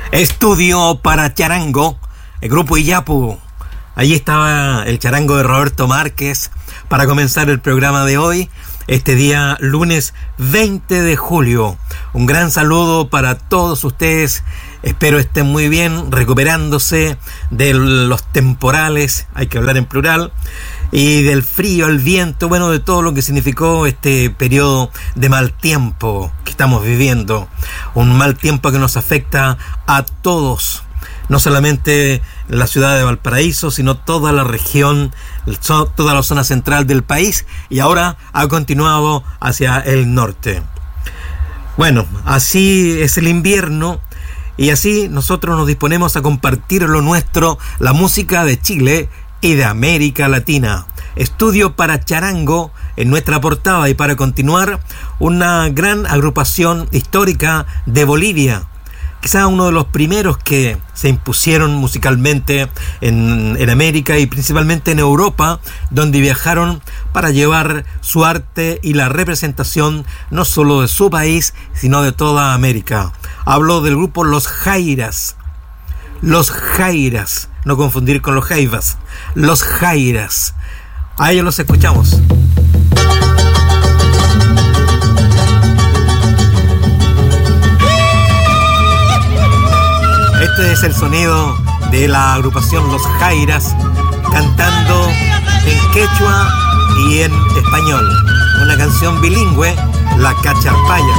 Estudio para charango, el grupo Iyapu. Allí estaba el charango de Roberto Márquez para comenzar el programa de hoy, este día lunes 20 de julio. Un gran saludo para todos ustedes. Espero estén muy bien, recuperándose de los temporales, hay que hablar en plural, y del frío, el viento, bueno, de todo lo que significó este periodo de mal tiempo que estamos viviendo. Un mal tiempo que nos afecta a todos, no solamente la ciudad de Valparaíso, sino toda la región, toda la zona central del país, y ahora ha continuado hacia el norte. Bueno, así es el invierno, y así nosotros nos disponemos a compartir lo nuestro, la música de Chile y de América Latina. Estudio para charango en nuestra portada, y para continuar, una gran agrupación histórica de Bolivia, quizá uno de los primeros que se impusieron musicalmente en América y principalmente en Europa, donde viajaron para llevar su arte y la representación no solo de su país, sino de toda América. Hablo del grupo Los Jairas. Los Jairas, no confundir con los Jaivas. Los Jairas. A ellos los escuchamos. Este es el sonido de la agrupación Los Jairas, cantando en quechua y en español. Una canción bilingüe, La Cacharpaya.